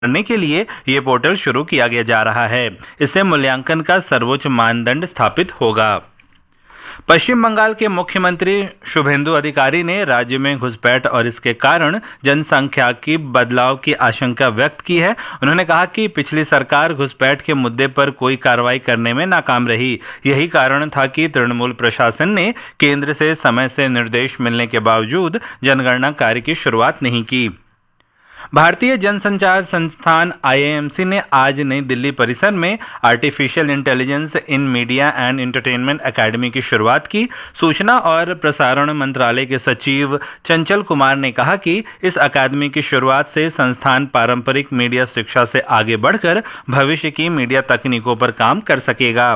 करने के लिए ये पोर्टल शुरू किया गया जा रहा है। इससे मूल्यांकन का सर्वोच्च मानदंड स्थापित होगा। पश्चिम बंगाल के मुख्यमंत्री शुभेंदु अधिकारी ने राज्य में घुसपैठ और इसके कारण जनसंख्या बदलाव की आशंका व्यक्त की है। उन्होंने कहा कि पिछली सरकार घुसपैठ के मुद्दे पर कोई कार्रवाई करने में नाकाम रही। यही कारण था कि तृणमूल प्रशासन ने केंद्र से समय से निर्देश मिलने के बावजूद जनगणना कार्य की शुरुआत नहीं की। भारतीय जनसंचार संस्थान IIMC ने आज नई दिल्ली परिसर में artificial intelligence in media and entertainment academy की शुरुआत की। सूचना और प्रसारण मंत्रालय के सचिव चंचल कुमार ने कहा कि इस अकादमी की शुरुआत से संस्थान पारंपरिक मीडिया शिक्षा से आगे बढ़कर भविष्य की मीडिया तकनीकों पर काम कर सकेगा।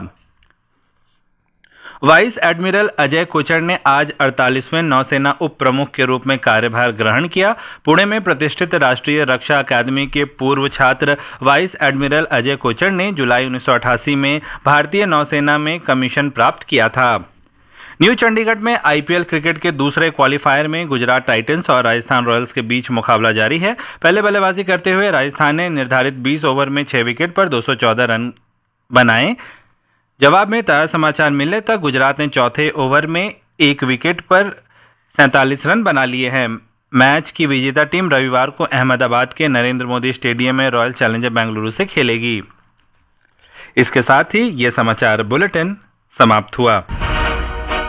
वाइस एडमिरल अजय कोचर ने आज 48वें नौसेना उप प्रमुख के रूप में कार्यभार ग्रहण किया। पुणे में प्रतिष्ठित राष्ट्रीय रक्षा अकादमी के पूर्व छात्र वाइस एडमिरल अजय कोचर ने जुलाई 1988 में भारतीय नौसेना में कमीशन प्राप्त किया था। न्यू चंडीगढ़ में IPL क्रिकेट के दूसरे क्वालिफायर में गुजरात टाइटंस और राजस्थान रॉयल्स के बीच मुकाबला जारी है। पहले बल्लेबाजी करते हुए राजस्थान ने निर्धारित 20 ओवर में 6 विकेट पर 214 रन बनाए। जवाब में ताजा समाचार मिलने तक गुजरात ने चौथे ओवर में 1 विकेट पर 47 रन बना लिए हैं। मैच की विजेता टीम रविवार को अहमदाबाद के नरेंद्र मोदी स्टेडियम में रॉयल चैलेंजर बेंगलुरु से खेलेगी। इसके साथ ही यह समाचार बुलेटिन समाप्त हुआ।